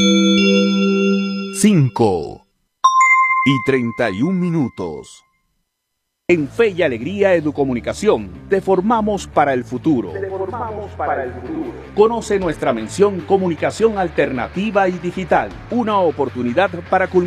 5:31. En Fe y Alegría Educomunicación, te formamos para el futuro. Conoce nuestra mención Comunicación Alternativa y Digital, una oportunidad para culminar